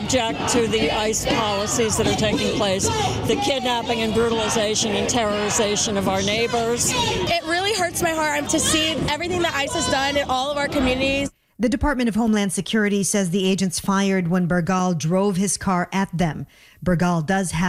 object to the ICE policies that are taking place, the kidnapping and brutalization and terrorization of our neighbors. It really hurts my heart to see everything that ICE has done in all of our communities. The Department of Homeland Security says the agents fired when Bergal drove his car at them. Bergal does have